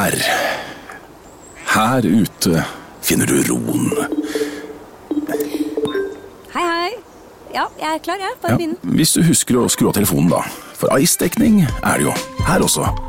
Her ute finner du roen. Hei. Ja, jeg er klar, jeg. Bare begynn. Hvis du husker å skru av telefonen da. For ice-dekning er det jo her også.